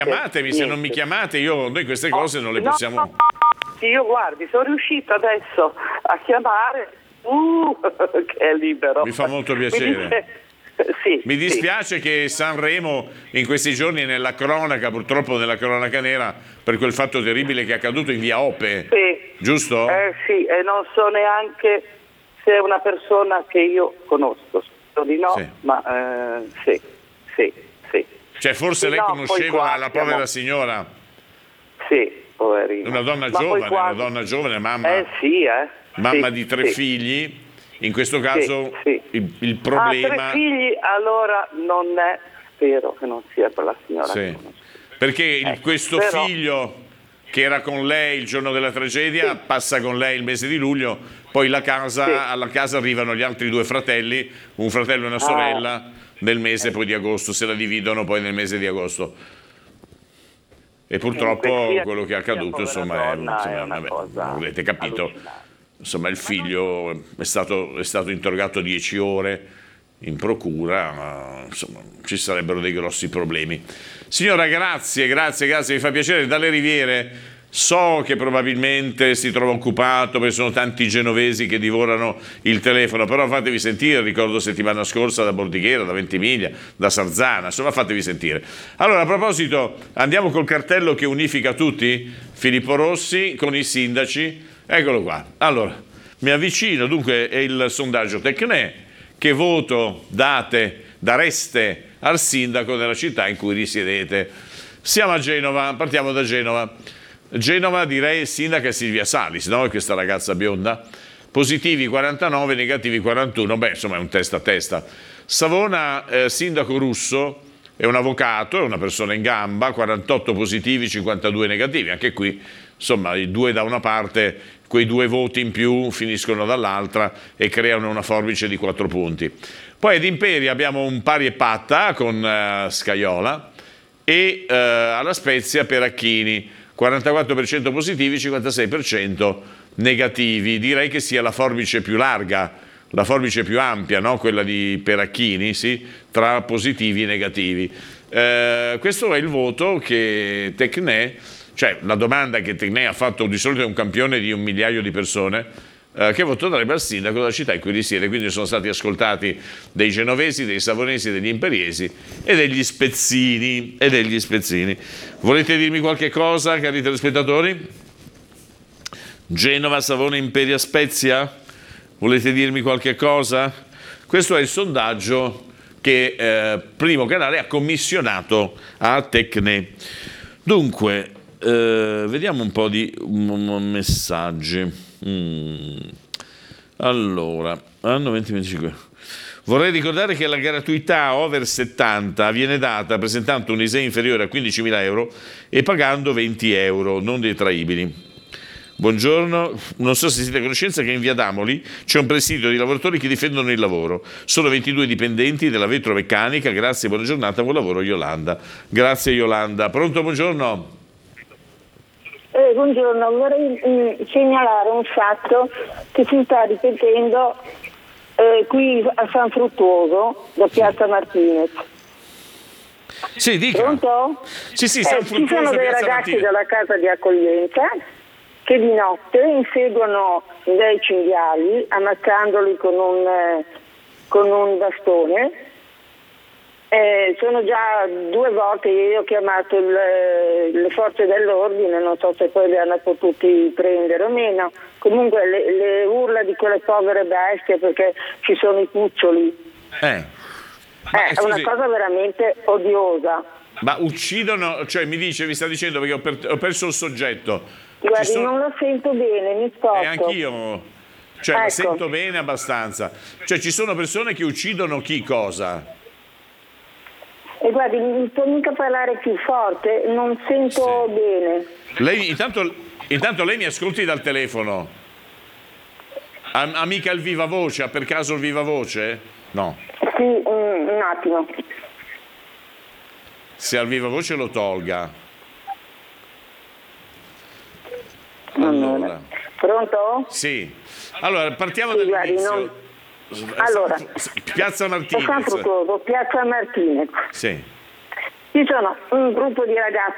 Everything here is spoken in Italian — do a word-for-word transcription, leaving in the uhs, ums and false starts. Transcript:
Chiamatemi, niente. se non mi chiamate, io, noi queste cose non le No, possiamo... no, sì, io guardi, sono riuscita adesso a chiamare, uh, che è libero. Mi fa molto piacere. Mi, dice, sì, Mi dispiace sì. che Sanremo in questi giorni è nella cronaca, purtroppo nella cronaca nera, per quel fatto terribile che è accaduto in via Ope, Sì. giusto? Eh sì, e non so neanche se è una persona che io conosco, spero di no, Sì. ma eh, sì, sì, sì. Cioè forse Sì, lei no, conosceva poi qua la, la povera siamo- signora, Sì, poverina. una donna Ma poi giovane, qua- una donna giovane, mamma, Eh sì, eh. mamma Sì, di tre sì. figli, in questo Sì, caso sì. il, il Ah, problema... tre figli, allora non è, spero che non sia quella signora Sì. che conosco. Perché il- Ecco, questo però- figlio che era con lei il giorno della tragedia Sì. passa con lei il mese di luglio, poi la casa, Sì. alla casa arrivano gli altri due fratelli, un fratello e una Ah. sorella, nel mese poi di agosto, se la dividono poi nel mese di agosto. E purtroppo Comunque sia- quello che è accaduto, sia insomma, è, povera donna, insomma, è una vabbè, cosa avrete capito, allucinante. insomma, il figlio è stato, è stato interrogato dieci ore in procura, ma insomma ci sarebbero dei grossi problemi. Signora, grazie, grazie, grazie, mi fa piacere. Dalle Riviere so che probabilmente si trova occupato perché sono tanti genovesi che divorano il telefono, però fatevi sentire, ricordo settimana scorsa da Bordighera, da Ventimiglia, da Sarzana, insomma fatevi sentire. Allora, a proposito, andiamo col cartello che unifica tutti, Filippo Rossi con i sindaci, eccolo qua. Allora, mi avvicino, dunque è il sondaggio Tecne, che voto date, dareste al sindaco della città in cui risiedete. Siamo a Genova, partiamo da Genova. Genova direi sindaca è Silvia Salis, no? Questa ragazza bionda. Positivi quarantanove, negativi quarantuno, beh insomma è un testa a testa. Savona, eh, sindaco Russo, è un avvocato, è una persona in gamba, quarantotto positivi, cinquantadue negativi, anche qui insomma i due da una parte, quei due voti in più finiscono dall'altra e creano una forbice di quattro punti. Poi ad Imperia abbiamo un pari e patta con uh, Scaiola e uh, alla Spezia Peracchini, quarantaquattro per cento positivi, cinquantasei per cento negativi. Direi che sia la forbice più larga, la forbice più ampia, no? Quella di Peracchini, sì? Tra positivi e negativi. Uh, questo è il voto che Tecne, cioè la domanda che Tecne ha fatto, di solito è un campione di un migliaio di persone, eh, che voto darebbe al sindaco della città in cui risiede. Quindi sono stati ascoltati dei genovesi, dei savonesi, degli imperiesi e degli spezzini. E degli spezzini. Volete dirmi qualche cosa, cari telespettatori? Genova, Savona, Imperia, Spezia? Volete dirmi qualche cosa? Questo è il sondaggio che eh, Primo Canale ha commissionato a Tecne. Dunque, eh, vediamo un po' di um, messaggi. Mm. Allora, anno venti venticinque. Vorrei ricordare che la gratuità over settanta viene data presentando un I S E E inferiore a quindicimila euro e pagando venti euro, non detraibili. Buongiorno, non so se siete a conoscenza che in via Damoli c'è un presidio di lavoratori che difendono il lavoro. Sono ventidue dipendenti della vetromeccanica. Grazie, buona giornata, buon lavoro Yolanda. Grazie Yolanda. Pronto, buongiorno? Eh, buongiorno, vorrei mh, segnalare un fatto che si sta ripetendo eh, qui a San Fruttuoso, da Piazza Martinez. Sì, dica. Pronto? Sì, sì, Eh, San ci Fruttuoso, sono dei Piazza ragazzi Martinez. della casa di accoglienza che di notte inseguono dei cinghiali ammazzandoli con un, eh, con un bastone. Eh, sono già due volte io ho chiamato il, le forze dell'ordine, non so se poi li hanno potuti prendere o meno. Comunque le, le urla di quelle povere bestie perché ci sono i cuccioli. Eh. Ma, Eh, è una scusi, cosa veramente odiosa. ma uccidono, cioè mi dice, mi sta dicendo perché ho, per- ho perso il soggetto. Ci Guardi, sono- non lo sento bene, mi sposto. E anch'io, cioè la Ecco. sento bene abbastanza. Cioè ci sono persone che uccidono chi cosa? E guardi, mi può mica parlare più forte? Non sento Sì. bene. Lei intanto, intanto lei mi ascolti dal telefono. Ha, ha mica il viva voce? Ha per caso il viva voce? No. Sì, un, un attimo. Se ha il viva voce lo tolga. Allora. Pronto? Sì. Allora, partiamo Sì, guardi, dall'inizio. non- Allora. Piazza San Martinez. Fruttuoso, Piazza Martinez. Sì. Ci sono un gruppo di ragazzi